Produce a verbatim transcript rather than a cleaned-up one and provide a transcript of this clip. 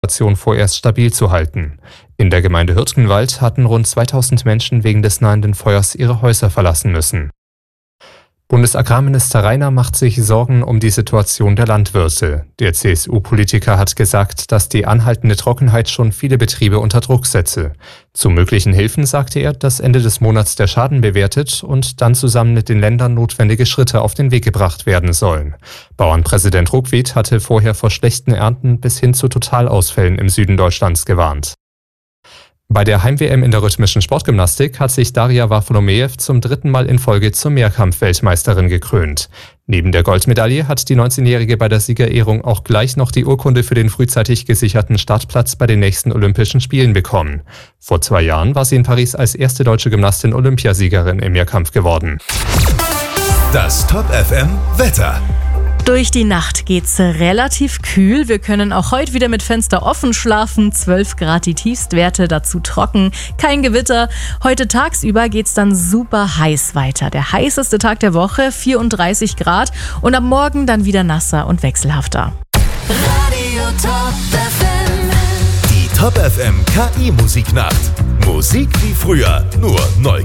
Situation vorerst stabil zu halten. In der Gemeinde Hürtgenwald hatten rund zweitausend Menschen wegen des nahenden Feuers ihre Häuser verlassen müssen. Bundesagrarminister Rainer macht sich Sorgen um die Situation der Landwirte. Der C S U-Politiker hat gesagt, dass die anhaltende Trockenheit schon viele Betriebe unter Druck setze. Zu möglichen Hilfen sagte er, dass Ende des Monats der Schaden bewertet und dann zusammen mit den Ländern notwendige Schritte auf den Weg gebracht werden sollen. Bauernpräsident Ruckwied hatte vorher vor schlechten Ernten bis hin zu Totalausfällen im Süden Deutschlands gewarnt. Bei der Heim-W M in der rhythmischen Sportgymnastik hat sich Daria Wafolomejew zum dritten Mal in Folge zur Mehrkampf-Weltmeisterin gekrönt. Neben der Goldmedaille hat die neunzehnjährige bei der Siegerehrung auch gleich noch die Urkunde für den frühzeitig gesicherten Startplatz bei den nächsten Olympischen Spielen bekommen. Vor zwei Jahren war sie in Paris als erste deutsche Gymnastin Olympiasiegerin im Mehrkampf geworden. Das Top F M Wetter. Durch die Nacht geht's relativ kühl. Wir können auch heute wieder mit Fenster offen schlafen. zwölf Grad die Tiefstwerte, dazu trocken, kein Gewitter. Heute tagsüber geht's dann super heiß weiter. Der heißeste Tag der Woche, vierunddreißig Grad. Und am Morgen dann wieder nasser und wechselhafter. Radio Top F M. Die Top F M K I-Musiknacht. Musik wie früher, nur neu.